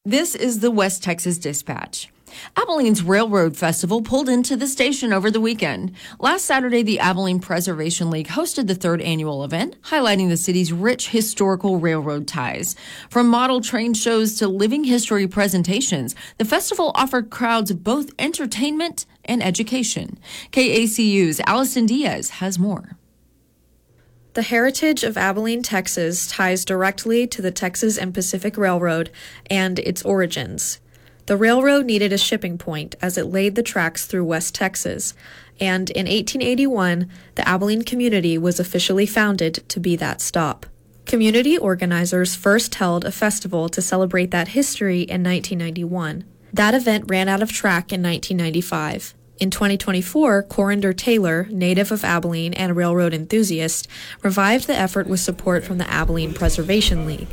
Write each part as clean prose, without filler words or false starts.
This is the West Texas Dispatch. Abilene's Railroad Festival pulled into the station over the weekend. Last Saturday, the Abilene Preservation League hosted the third annual event, highlighting the city's rich historical railroad ties. From model train shows to living history presentations, the festival offered crowds both entertainment and education. KACU's Allison Diaz has more. The heritage of Abilene, Texas ties directly to the Texas and Pacific Railroad and its origins. The railroad needed a shipping point as it laid the tracks through West Texas, and in 1881, the Abilene community was officially founded to be that stop. Community organizers first held a festival to celebrate that history in 1991. That event ran out of track in 1995. In 2024, Corinder Taylor, native of Abilene and a railroad enthusiast, revived the effort with support from the Abilene Preservation League.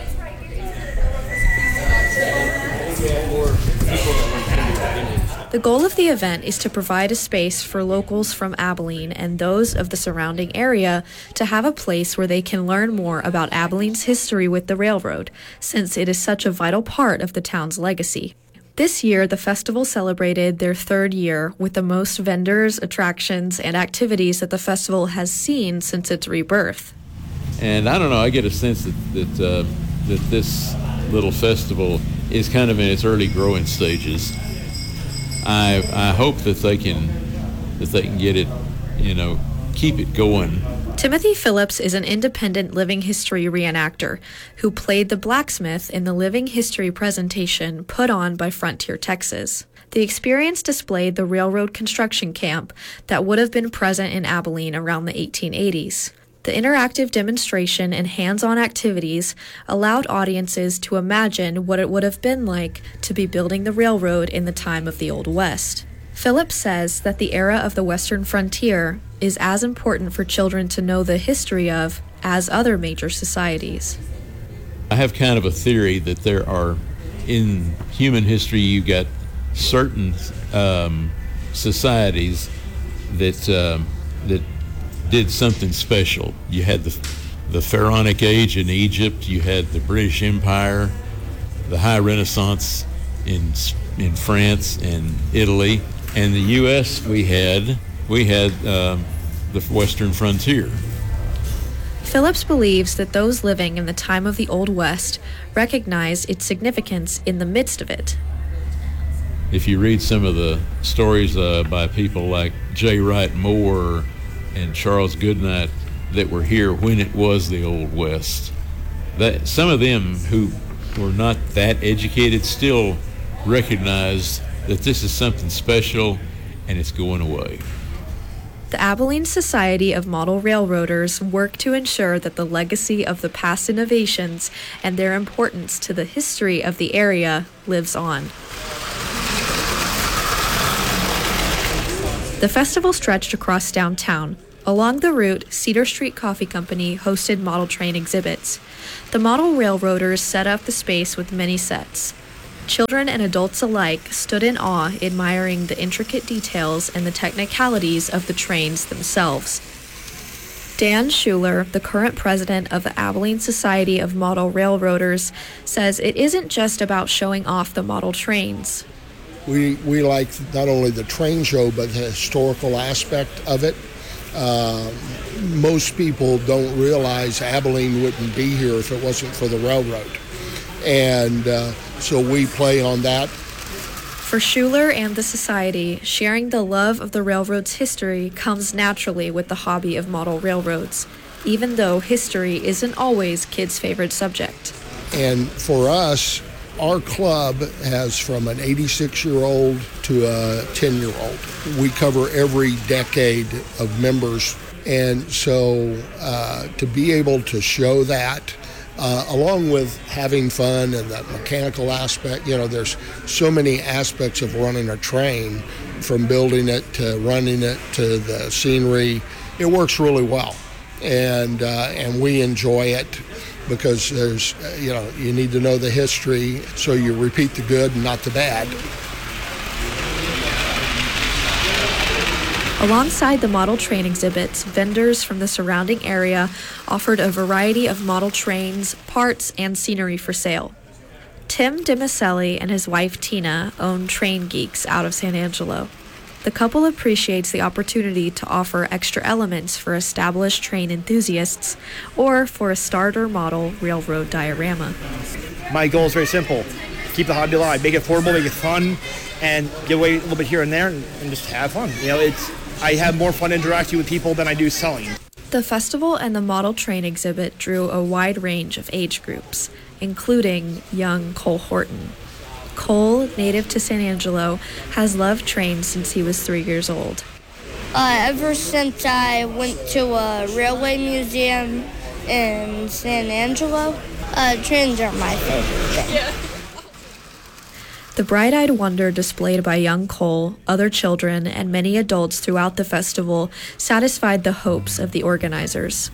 The goal of the event is to provide a space for locals from Abilene and those of the surrounding area to have a place where they can learn more about Abilene's history with the railroad, since it is such a vital part of the town's legacy. This year, the festival celebrated their third year with the most vendors, attractions, and activities that the festival has seen since its rebirth. And I don't know, I get a sense that this little festival is kind of in its early growing stages. I hope that they can get it, keep it going. Timothy Phillips is an independent living history reenactor who played the blacksmith in the living history presentation put on by Frontier Texas. The experience displayed the railroad construction camp that would have been present in Abilene around the 1880s. The interactive demonstration and hands-on activities allowed audiences to imagine what it would have been like to be building the railroad in the time of the Old West. Phillips says that the era of the Western frontier is as important for children to know the history of as other major societies. I have kind of a theory that there are, in human history, you've got certain societies that did something special. You had the Pharaonic Age in Egypt, you had the British Empire, the High Renaissance in France and Italy. And the U.S. we had the Western frontier. Phillips believes that those living in the time of the Old West recognize its significance in the midst of it. If you read some of the stories by people like J. Wright Moore and Charles Goodnight that were here when it was the Old West, that some of them who were not that educated still recognize that this is something special and it's going away. The Abilene Society of Model Railroaders work to ensure that the legacy of the past innovations and their importance to the history of the area lives on. The festival stretched across downtown. Along the route, Cedar Street Coffee Company hosted model train exhibits. The model railroaders set up the space with many sets. Children and adults alike stood in awe, admiring the intricate details and the technicalities of the trains themselves. Dan Schuler, the current president of the Abilene Society of Model Railroaders, says it isn't just about showing off the model trains. We like not only the train show, but the historical aspect of it. Most people don't realize Abilene wouldn't be here if it wasn't for the railroad. And so we play on that. For Schuler and the Society, sharing the love of the railroad's history comes naturally with the hobby of model railroads, even though history isn't always kids' favorite subject. And for us, our club has from an 86-year-old to a 10-year-old. We cover every decade of members. And so to be able to show that, along with having fun and that mechanical aspect, there's so many aspects of running a train, from building it to running it to the scenery. It works really well, and we enjoy it because there's, you need to know the history so you repeat the good and not the bad. Alongside the model train exhibits, vendors from the surrounding area offered a variety of model trains, parts, and scenery for sale. Tim DiMaselli and his wife Tina own Train Geeks out of San Angelo. The couple appreciates the opportunity to offer extra elements for established train enthusiasts or for a starter model railroad diorama. My goal is very simple. Keep the hobby alive, make it affordable, make it fun, and give away a little bit here and there and just have fun. I have more fun interacting with people than I do selling. The festival and the model train exhibit drew a wide range of age groups, including young Cole Horton. Cole, native to San Angelo, has loved trains since he was 3 years old. Ever since I went to a railway museum in San Angelo, trains are my favorite thing. The bright-eyed wonder displayed by young Cole, other children, and many adults throughout the festival satisfied the hopes of the organizers.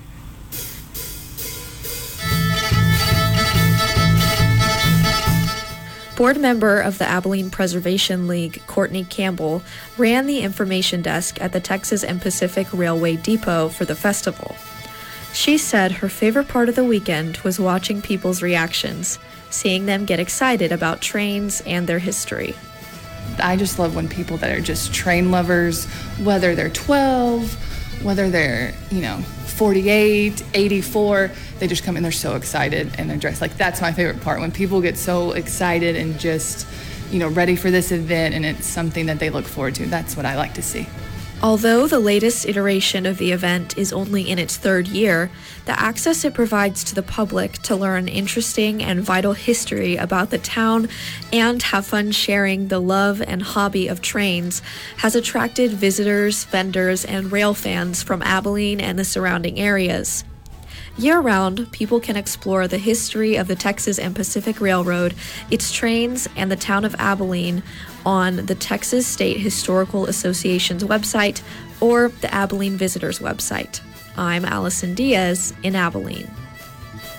Board member of the Abilene Preservation League, Courtney Campbell, ran the information desk at the Texas and Pacific Railway Depot for the festival. She said her favorite part of the weekend was watching people's reactions, seeing them get excited about trains and their history. I just love when people that are just train lovers, whether they're 12, whether they're, 48, 84, they just come in, they're so excited and they're dressed. That's my favorite part, when people get so excited and just, ready for this event and it's something that they look forward to. That's what I like to see. Although the latest iteration of the event is only in its third year, the access it provides to the public to learn interesting and vital history about the town and have fun sharing the love and hobby of trains has attracted visitors, vendors, and rail fans from Abilene and the surrounding areas. Year-round, people can explore the history of the Texas and Pacific Railroad, its trains, and the town of Abilene on the Texas State Historical Association's website or the Abilene Visitors website. I'm Allison Diaz in Abilene.